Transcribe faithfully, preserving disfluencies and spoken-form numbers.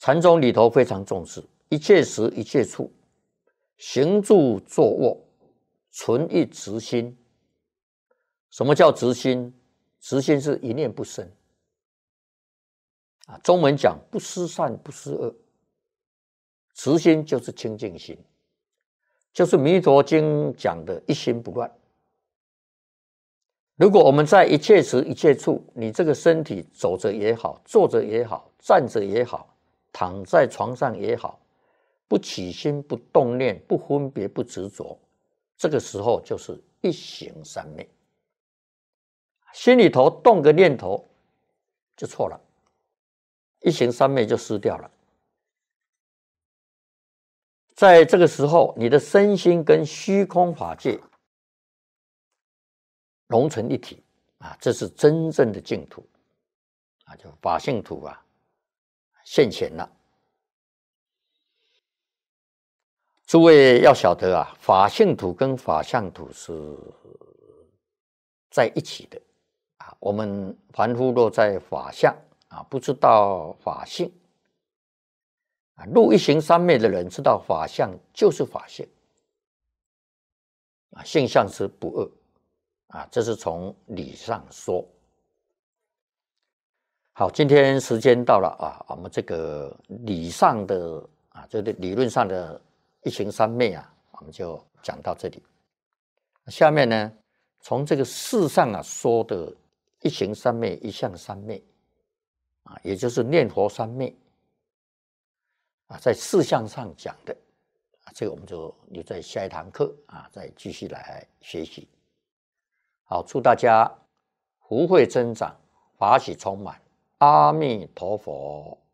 禅宗里头非常重视一切时一切处，行住坐卧，存一直心。什么叫直心？直心是一念不生啊。中文讲不思善不思恶，直心就是清净心，就是《弥陀经》讲的一心不乱。如果我们在一切时一切处，你这个身体走着也好，坐着也好，站着也好，躺在床上也好，不起心不动念，不分别不执着，这个时候就是一行三昧。心里头动个念头就错了，一行三昧就失掉了。在这个时候，你的身心跟虚空法界融成一体啊，这是真正的净土啊，就法性土啊现前了。诸位要晓得啊，法性土跟法相土是在一起的啊。我们凡夫若在法相啊，不知道法性啊，入一行三昧的人知道法相就是法性啊，性相是不二啊，这是从理上说。好，今天时间到了啊，我们这个理上的啊，这个理论上的一行三昧啊，我们就讲到这里。下面呢，从这个事上啊说的一行三昧、一相三昧啊，也就是念佛三昧啊，在事项上讲的啊，这个我们就留在下一堂课啊，再继续来学习。好，祝大家福慧增长，法喜充满。阿弥陀佛。